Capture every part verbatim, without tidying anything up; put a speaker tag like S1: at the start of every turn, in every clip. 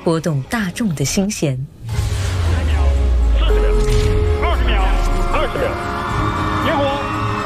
S1: 拨动大众的心弦。
S2: 三秒，四十秒，二十秒，二十秒，点火。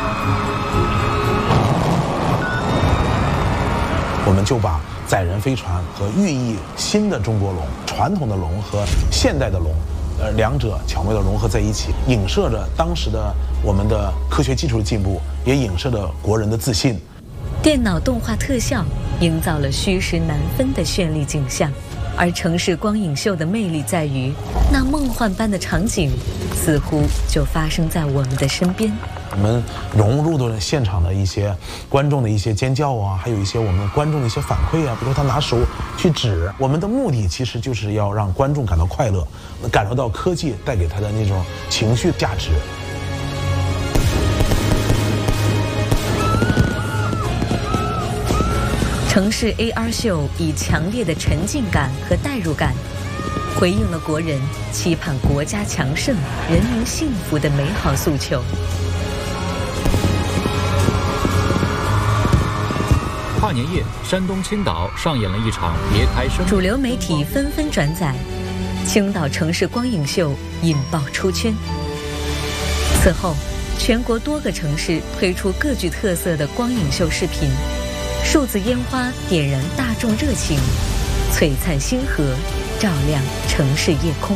S3: 我们就把载人飞船和寓意新的中国龙、传统的龙和现代的龙，呃，两者巧妙地融合在一起，影射着当时的我们的科学技术的进步，也影射着国人的自信。
S1: 电脑动画特效营造了虚实难分的绚丽景象，而城市光影秀的魅力在于，那梦幻般的场景似乎就发生在我们的身边。
S3: 我们融入了现场的一些观众的一些尖叫啊，还有一些我们观众的一些反馈啊，比如说他拿手去指，我们的目的其实就是要让观众感到快乐，感受到科技带给他的那种情绪价值。
S1: 城市 A R 秀以强烈的沉浸感和代入感，回应了国人期盼国家强盛、人民幸福的美好诉求。
S4: 跨年夜，山东青岛上演了一场别开生面。
S1: 主流媒体纷纷转载，青岛城市光影秀引爆出圈。此后，全国多个城市推出各具特色的光影秀视频，数字烟花点燃大众热情，璀璨星河，照亮城市夜空。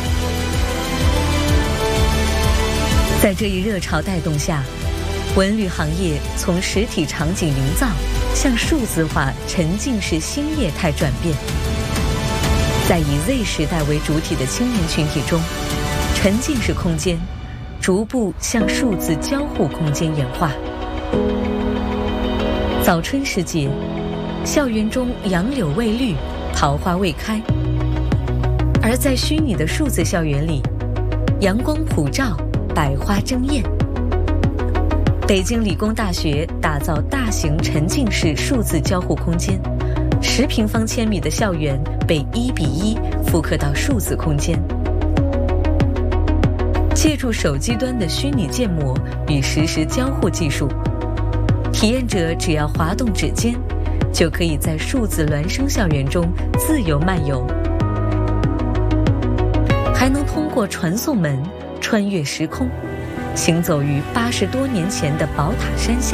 S1: 在这一热潮带动下，文旅行业从实体场景营造向数字化沉浸式新业态转变。在以 Z 时代为主体的青年群体中，沉浸式空间逐步向数字交互空间演化。早春时节，校园中杨柳未绿，桃花未开，而在虚拟的数字校园里，阳光普照，百花争艳。北京理工大学打造大型沉浸式数字交互空间，十平方千米的校园被一比一复刻到数字空间。借助手机端的虚拟建模与实时交互技术，体验者只要滑动指尖，就可以在数字孪生校园中自由漫游，还能通过传送门穿越时空，行走于八十多年前的宝塔山下。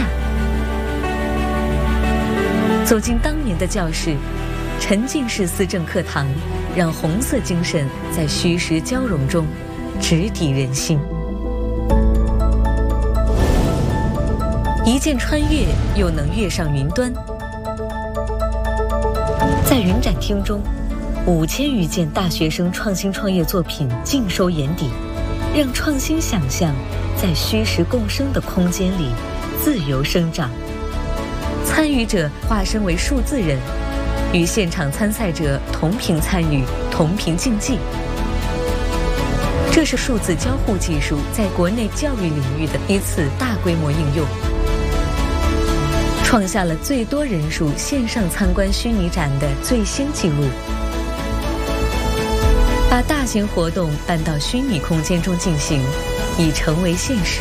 S1: 走进当年的教室，沉浸式思政课堂，让红色精神在虚实交融中直抵人心。一键穿越又能跃上云端。在云展厅中，五千余件大学生创新创业作品尽收眼底，让创新想象在虚实共生的空间里自由生长。参与者化身为数字人，与现场参赛者同频参与，同频竞技。这是数字交互技术在国内教育领域的一次大规模应用，创下了最多人数线上参观虚拟展的最新纪录。把大型活动搬到虚拟空间中进行，已成为现实。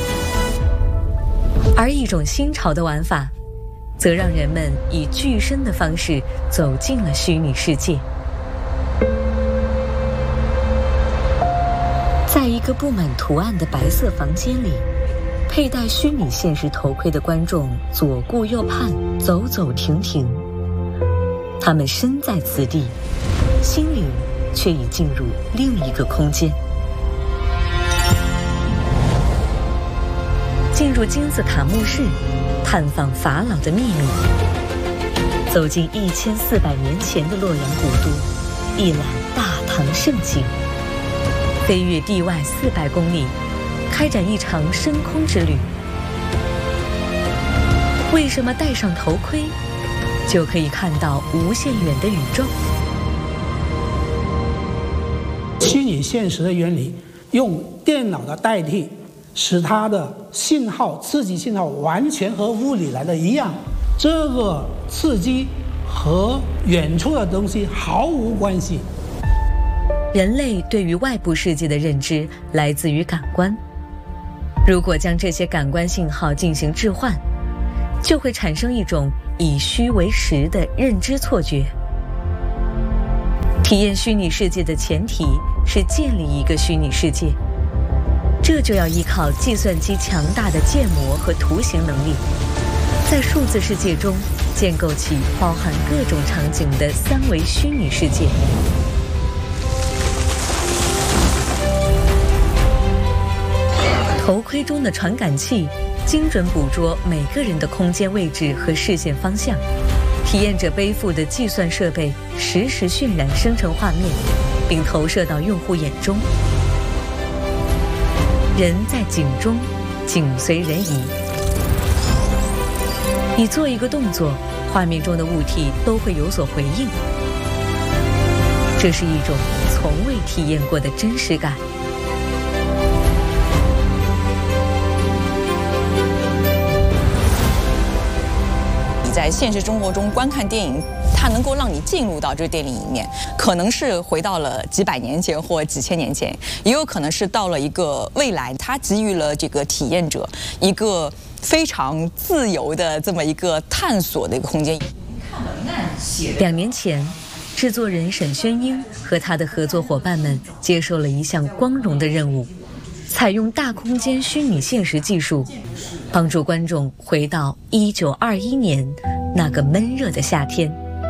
S1: 而一种新潮的玩法，则让人们以具身的方式走进了虚拟世界。在一个布满图案的白色房间里，佩戴虚拟现实头盔的观众左顾右盼，走走停停。他们身在此地，心灵却已进入另一个空间。进入金字塔墓室，探访法老的秘密，走进一千四百年前的洛阳古都，一览大唐盛景，飞越地外四百公里，开展一场深空之旅。为什么戴上头盔就可以看到无限远的宇宙？
S5: 虚拟现实的原理，用电脑的代替，使它的信号刺激信号完全和物理来的一样，这个刺激和远处的东西毫无关系。
S1: 人类对于外部世界的认知来自于感官，如果将这些感官信号进行置换，就会产生一种以虚为实的认知错觉。体体验虚拟世界的前提是建立一个虚拟世界，这就要依靠计算机强大的建模和图形能力，在数字世界中建构起包含各种场景的三维虚拟世界。头盔中的传感器精准捕捉每个人的空间位置和视线方向，体验者背负的计算设备实时渲染生成画面，并投射到用户眼中。人在景中，景随人移。你做一个动作，画面中的物体都会有所回应。这是一种从未体验过的真实感。
S6: 在现实生活中观看电影，它能够让你进入到这个电影里面，可能是回到了几百年前或几千年前，也有可能是到了一个未来，它给予了这个体验者一个非常自由的这么一个探索的一个空间。
S1: 两年前，制作人沈轩英和他的合作伙伴们接受了一项光荣的任务，采用大空间虚拟现实技术，帮助观众回到一九二一年那个闷热的夏天。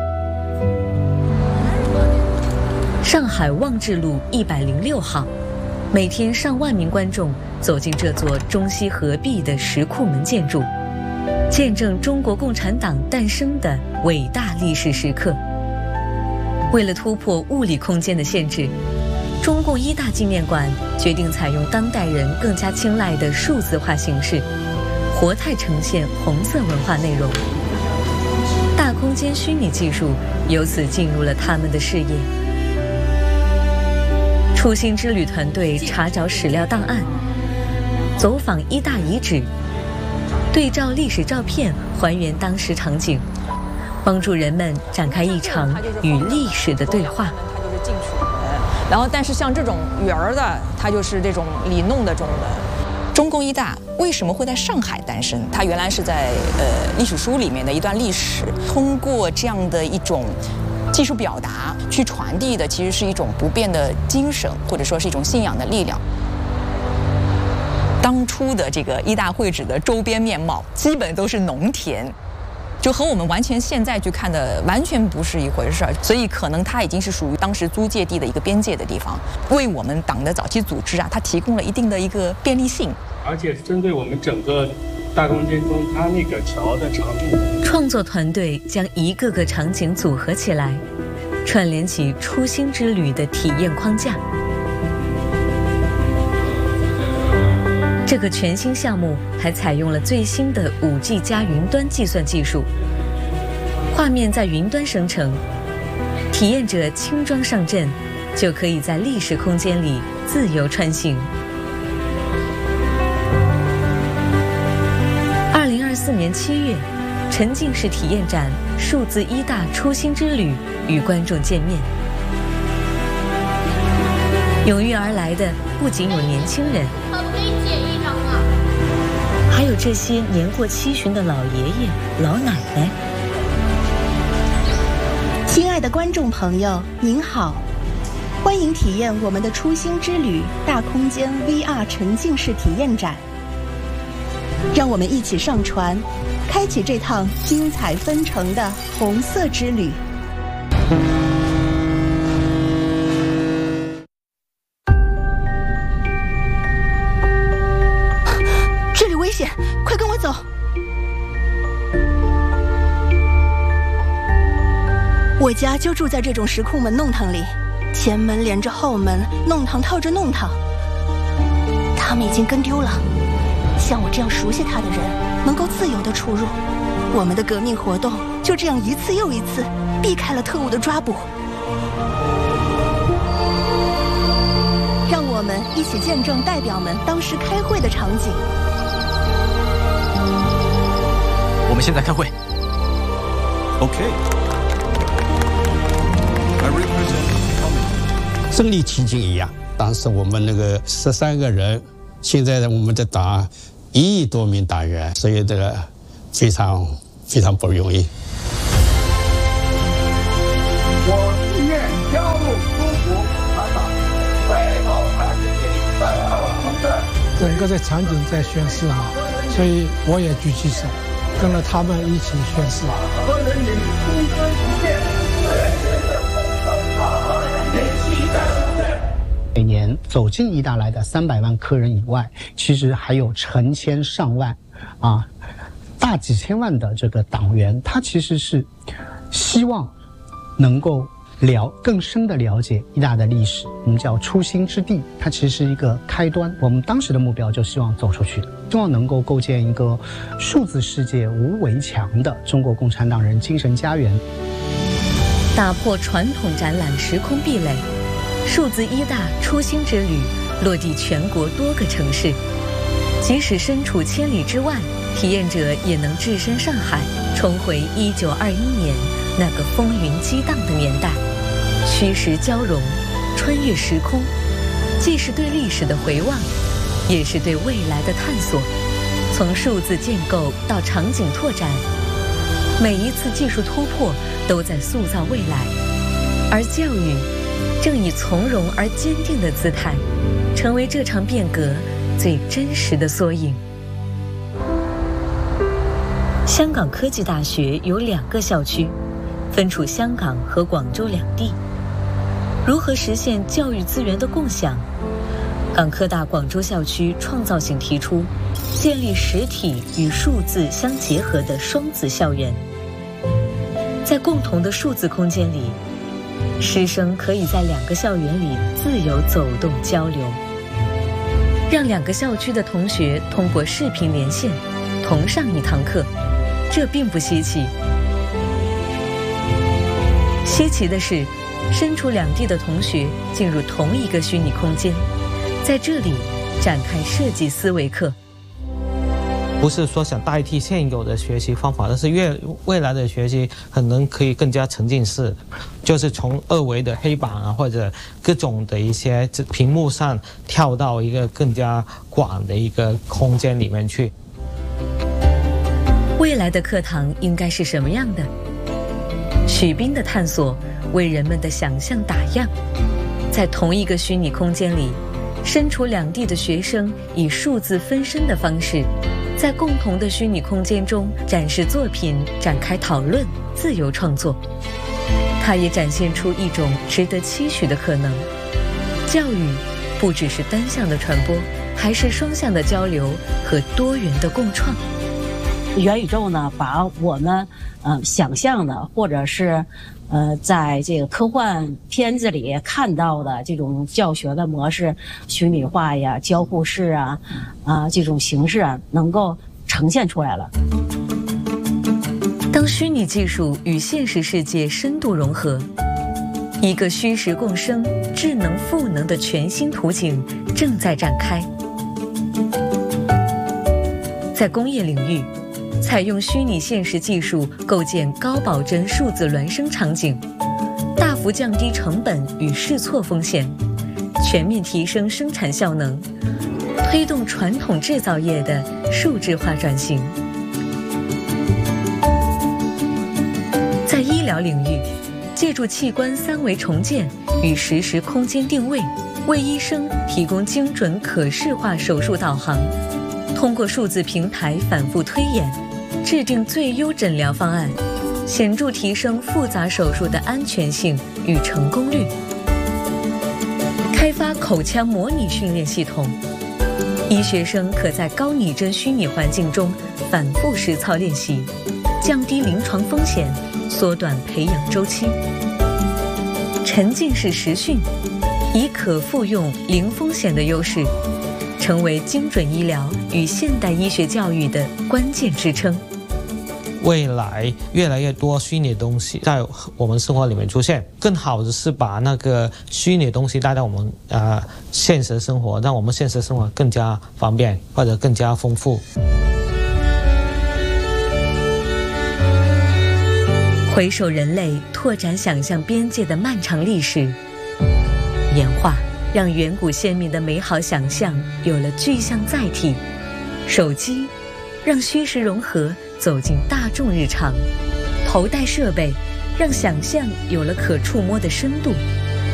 S1: 上海望志路一百零六号，每天上万名观众走进这座中西合璧的石库门建筑，见证中国共产党诞生的伟大历史时刻。为了突破物理空间的限制，中共一大纪念馆决定采用当代人更加青睐的数字化形式，活态呈现红色文化内容。大空间虚拟技术由此进入了他们的视野。初心之旅团队查找史料档案，走访一大遗址，对照历史照片还原当时场景，帮助人们展开一场与历史的对话。
S6: 然后，但是像这种圆儿的，它就是这种里弄的这种的。中共一大为什么会在上海诞生？它原来是在呃历史书里面的一段历史，通过这样的一种技术表达去传递的，其实是一种不变的精神，或者说是一种信仰的力量。当初的这个一大会址的周边面貌，基本都是农田。就和我们完全现在去看的完全不是一回事儿，所以可能它已经是属于当时租界地的一个边界的地方，为我们党的早期组织啊，它提供了一定的一个便利性。
S7: 而且针对我们整个大空间中它那个桥的长度，
S1: 创作团队将一个个场景组合起来，串联起初心之旅的体验框架。这个全新项目还采用了最新的 五 G 加云端计算技术，画面在云端生成，体验者轻装上阵，就可以在历史空间里自由穿行。二零二四年七月，沉浸式体验展“数字一大初心之旅”与观众见面。踊跃而来的不仅有年轻人，还有这些年过七旬的老爷爷、老奶奶。
S8: 亲爱的观众朋友，您好，欢迎体验我们的初心之旅大空间 V R 沉浸式体验展。让我们一起上船，开启这趟精彩纷呈的红色之旅。快跟我走！我家就住在这种石库门弄堂里，前门连着后门，弄堂套着弄堂。他们已经跟丢了，像我这样熟悉他的人，能够自由地出入。我们的革命活动就这样一次又一次，避开了特务的抓捕。让我们一起见证代表们当时开会的场景。
S9: 我们现在开会。
S10: OK。
S11: 身临其境一样。当时我们那个十三个人，现在我们的党一亿多名党员，所以这个非常非常不容易。
S12: 我自愿加入
S5: 个在场景在宣誓哈，所以我也举起手，跟了他们一起宣誓。
S12: 每年走进医大来的三百万客人以外，其实还有成千上万，啊，大几千万的这个党员，他其实是希望能够了更深的了解医大的历史，我们叫初心之地，它其实是一个开端。我们当时的目标就希望走出去，希望能够构建一个数字世界无围墙的中国共产党人精神家园，
S1: 打破传统展览时空壁垒。数字医大初心之旅落地全国多个城市，即使身处千里之外，体验者也能置身上海，重回一九二一年那个风云激荡的年代。虚实交融，穿越时空，既是对历史的回望，也是对未来的探索。从数字建构到场景拓展，每一次技术突破都在塑造未来，而教育正以从容而坚定的姿态，成为这场变革最真实的缩影。香港科技大学有两个校区，分处香港和广州两地。如何实现教育资源的共享？港科大广州校区创造性提出建立实体与数字相结合的双子校园，在共同的数字空间里，师生可以在两个校园里自由走动交流，让两个校区的同学通过视频连线同上一堂课，这并不稀奇。稀奇的是，身处两地的同学进入同一个虚拟空间，在这里展开设计思维课。
S13: 不是说想代替现有的学习方法，但是越未来的学习可能可以更加沉浸式，就是从二维的黑板啊或者各种的一些屏幕上跳到一个更加广的一个空间里面去。
S1: 未来的课堂应该是什么样的？许斌的探索为人们的想象打样，在同一个虚拟空间里，身处两地的学生以数字分身的方式，在共同的虚拟空间中展示作品，展开讨论，自由创作。它也展现出一种值得期许的可能。教育不只是单向的传播，还是双向的交流和多元的共创。
S14: 元宇宙呢，把我们呃想象的，或者是呃在这个科幻片子里看到的这种教学的模式，虚拟化呀、交互式啊啊这种形式啊，能够呈现出来了。
S1: 当虚拟技术与现实世界深度融合，一个虚实共生、智能赋能的全新图景正在展开。在工业领域，采用虚拟现实技术构建高保真数字孪生场景，大幅降低成本与试错风险，全面提升生产效能，推动传统制造业的数字化转型。在医疗领域，借助器官三维重建与实时空间定位，为医生提供精准可视化手术导航，通过数字平台反复推演，制定最优诊疗方案，显著提升复杂手术的安全性与成功率。开发口腔模拟训练系统，医学生可在高拟真虚拟环境中反复实操练习，降低临床风险，缩短培养周期。沉浸式实训，以可复用、零风险的优势，成为精准医疗与现代医学教育的关键支撑。
S13: 未来越来越多虚拟的东西在我们生活里面出现，更好的是把那个虚拟的东西带到我们呃现实生活，让我们现实生活更加方便或者更加丰富。
S1: 回首人类拓展想象边界的漫长历史，演化让远古先民的美好想象有了具象载体，手机让虚实融合走进大众日常，头戴设备让想象有了可触摸的深度。